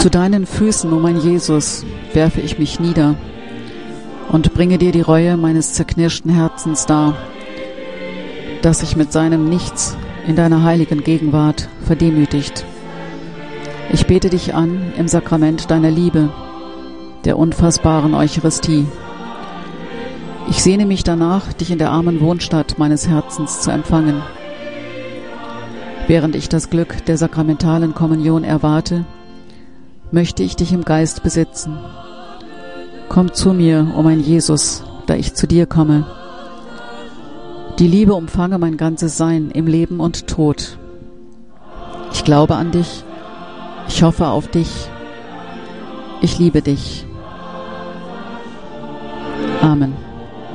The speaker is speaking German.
Zu deinen Füßen, o mein Jesus, werfe ich mich nieder und bringe dir die Reue meines zerknirschten Herzens dar, das sich mit seinem Nichts in deiner heiligen Gegenwart verdemütigt. Ich bete dich an im Sakrament deiner Liebe, der unfassbaren Eucharistie. Ich sehne mich danach, dich in der armen Wohnstadt meines Herzens zu empfangen. Während ich das Glück der sakramentalen Kommunion erwarte, möchte ich dich im Geist besitzen. Komm zu mir, o mein Jesus, da ich zu dir komme. Die Liebe umfange mein ganzes Sein im Leben und Tod. Ich glaube an dich, ich hoffe auf dich, ich liebe dich. Amen.